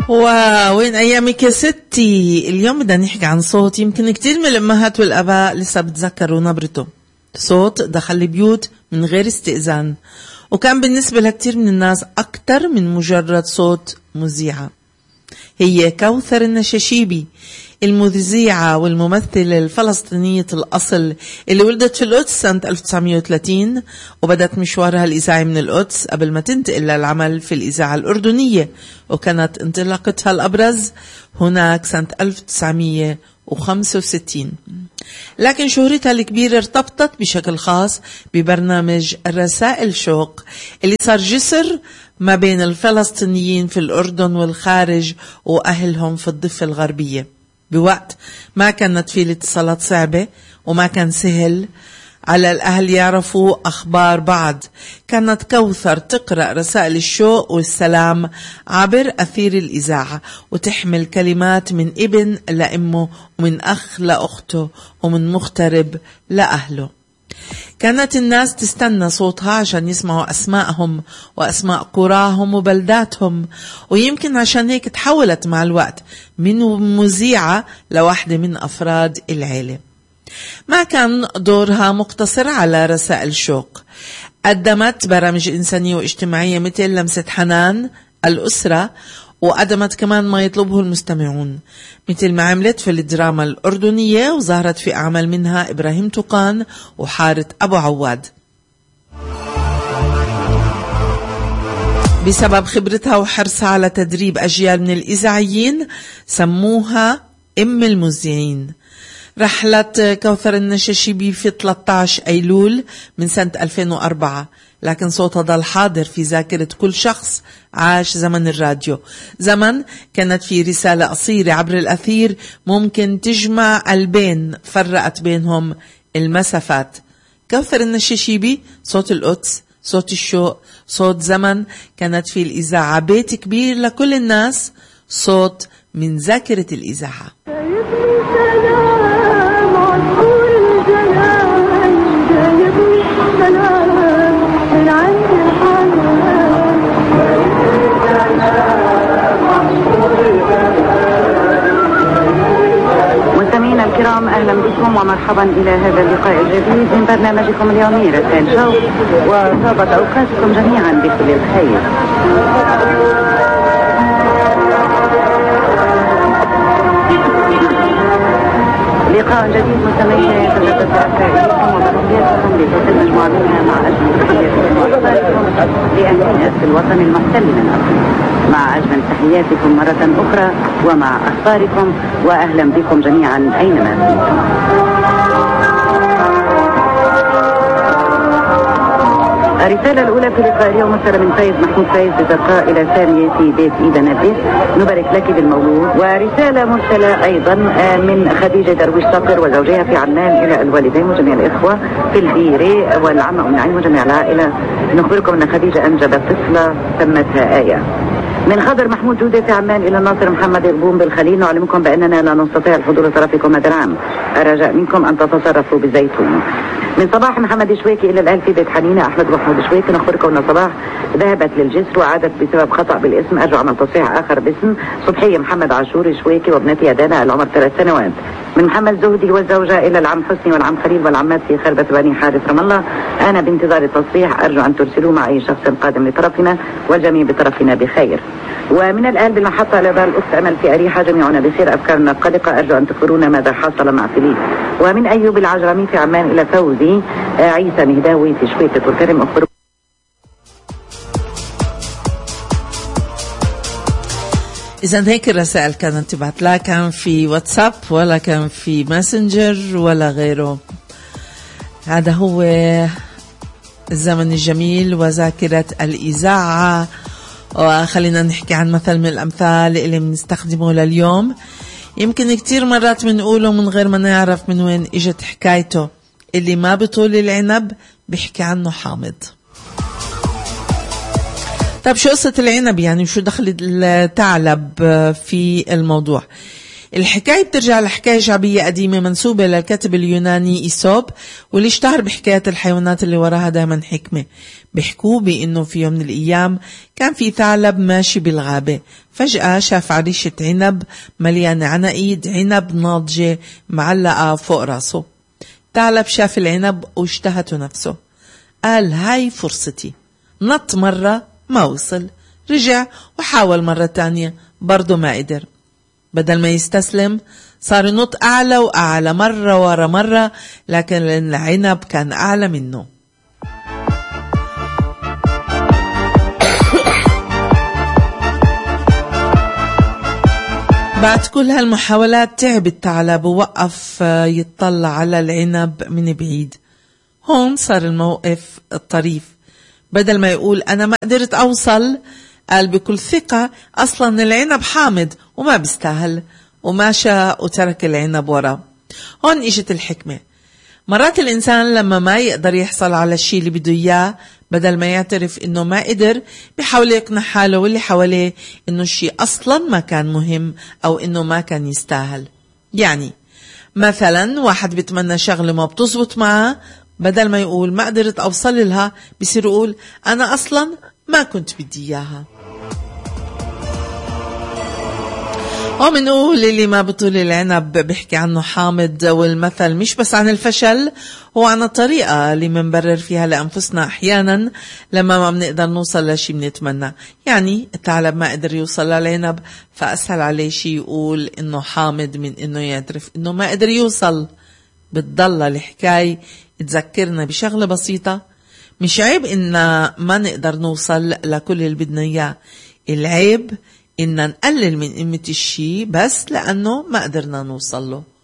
وين أيامك يا ستي. اليوم بدنا نحكي عن صوت يمكن كتير من الأمهات والأباء لسه بتذكروا نبرته. صوت دخل البيوت من غير استئذان، وكان بالنسبة لكتير من الناس أكتر من مجرد صوت مذيعة. هي كوثر النشاشيبي، المذيعة والممثلة الفلسطينية الأصل اللي ولدت في القدس سنة 1930 وبدأت مشوارها الإذاعي من القدس قبل ما تنتقل للعمل في الإذاعة الأردنية، وكانت انطلاقتها الأبرز هناك سنة 1965. لكن شهرتها الكبيرة ارتبطت بشكل خاص ببرنامج رسائل شوق اللي صار جسر ما بين الفلسطينيين في الأردن والخارج وأهلهم في الضفة الغربية، بوقت ما كانت فيه الاتصالات صعبة وما كان سهل على الأهل يعرفوا أخبار بعض. كانت كوثر تقرأ رسائل الشوق والسلام عبر أثير الإذاعة، وتحمل كلمات من ابن لأمه ومن أخ لأخته ومن مغترب لأهله. كانت الناس تستنى صوتها عشان يسمعوا أسماءهم وأسماء قراهم وبلداتهم، ويمكن عشان هيك تحولت مع الوقت من مذيعة لواحدة من أفراد العيلة. ما كان دورها مقتصر على رسائل شوق، قدمت برامج إنسانية واجتماعية مثل لمسة حنان، الأسرة، وقدمت كمان ما يطلبه المستمعون مثل ما عملت في الدراما الأردنية، وظهرت في أعمال منها إبراهيم طقان وحارة أبو عواد. بسبب خبرتها وحرصها على تدريب أجيال من الإذاعيين سموها أم المذيعين. رحلت كوثر النشاشيبي في 13 أيلول من سنة 2004، لكن صوتها ضل حاضر في ذاكرة كل شخص عاش زمن الراديو، زمن كانت في رسالة قصيرة عبر الأثير ممكن تجمع قلبين فرقت بينهم المسافات. كوثر النشاشيبي صوت القدس، صوت الشوق، صوت زمن كانت في الإذاعة بيت كبير لكل الناس، صوت من ذاكرة الإذاعة. مستمعينا الكرام، اهلا بكم ومرحبا الى هذا اللقاء الجديد من برنامجكم اليومي رسائل شوق، وطابت اوقاتكم جميعا بكل الخير. لقاء جديد مستمعينا يتجدد رسائلكم وبرقياتكم لتصل مجموعة منها مع أجمل تحياتكم وأخباركم لأهل الوطن المحتل من أرضه، مع أجمل تحياتكم مرة أخرى ومع أخباركم، وأهلا بكم جميعا أينما كنتم. الرسالة الأولى في لقاء اليوم مرسلة من فايز محمود فايز بتلقاء إلى سامية في بيت إيدا نبيه، نبارك لك بالمولود. ورسالة مرسلة أيضا من خديجة درويش صقر وزوجها في عمان إلى الوالدين وجميع الإخوة في البيرة والعمة أم نعيم وجميع العائلة. نخبركم أن خديجة أنجبت طفلة سمتها آية. من خضر محمود جودة في عمان إلى الناصر محمد البوم بالخليل، نعلمكم بأننا لا نستطيع الحضور لطرفكم هذا العام، الرجاء منكم أن تتصرفوا بالزيتون. من صباح محمد شويكي إلى الأهل في بيت حنينة أحمد محمود شويكي، نخبركم أن صباح ذهبت للجسر وعادت بسبب خطأ بالاسم، أرجو عمل تصحيح آخر باسم صبحية محمد عاشور شويكي وابنتها دانا العمر 3 سنوات. من محمد زهدي والزوجة إلى العم حسني والعم خليل والعمات في خربة بني حارث رام الله، أنا بانتظار التصحيح، أرجو أن ترسلوه مع أي شخص قادم لطرفنا والجميع بطرفنا بخير. ومن الآن بالمحطة لدار الأخت أمل في أريحة، جميعنا بخير، أفكارنا قلقة، أرجو أن تخبرونا ماذا حصل مع فيليب. ومن أيوب العجرمي في عمان إلى فوزي عيسى مهداوي في شويكة الكرم، أخبروا. إذن هيك الرسائل كانت تبعت، لا كان في واتساب ولا كان في ماسنجر ولا غيره. هذا هو الزمن الجميل وذاكرة الإذاعة. وخلينا نحكي عن مثل من الأمثال اللي بنستخدمه لليوم، يمكن كتير مرات بنقوله من غير ما نعرف من وين اجت حكايته. اللي ما بطول العنب بيحكي عنه حامض. طب شو قصة العنب يعني؟ شو دخل الثعلب في الموضوع؟ الحكاية بترجع لحكاية شعبية قديمة منسوبة للكاتب اليوناني إيسوب، واللي اشتهر بحكاية الحيوانات اللي وراها دائما حكمة. بيحكوا بأنه في يوم من الأيام كان في ثعلب ماشي بالغابة، فجأة شاف عريشة عنب مليانة عناقيد عنب ناضجة معلقة فوق راسه. ثعلب شاف العنب واشتهته نفسه، قال هاي فرصتي. نط مرة ما وصل، رجع وحاول مرة تانية برضو ما قدر. بدل ما يستسلم صار ينط أعلى وأعلى مرة ورا مرة، لكن العنب كان أعلى منه. بعد كل هالمحاولات تعب الثعلب ووقف يتطلع على العنب من بعيد. هون صار الموقف الطريف، بدل ما يقول أنا ما قدرت أوصل، قال بكل ثقة أصلا العنب حامض وما بيستاهل، وماشى وترك العنب وراه. هون إجت الحكمة. مرات الإنسان لما ما يقدر يحصل على الشيء اللي بده إياه، بدل ما يعترف إنه ما قدر، بيحاول يقنع حاله واللي حواليه إنه الشيء أصلا ما كان مهم أو إنه ما كان يستاهل. يعني مثلا واحد بيتمنى شغلة ما بتزبط معه، بدل ما يقول ما قدرت أوصل لها، بيصير يقول أنا أصلا ما كنت بدي إياها. ومنقول اللي ما بطول العنب بيحكي عنه حامض، والمثل مش بس عن الفشل، هو عن الطريقة اللي منبرر فيها لأنفسنا أحيانا لما ما بنقدر نوصل لشي بنتمنى. يعني الثعلب ما قدر يوصل للعنب، فأسهل عليه شي يقول إنه حامض من إنه يعترف إنه ما قدر يوصل. بتضل الحكاية تذكرنا بشغلة بسيطة، مش عيب إن ما نقدر نوصل لكل اللي بدنا إياه، العيب إن نقلل من قيمة الشي بس لأنه ما قدرنا نوصل له.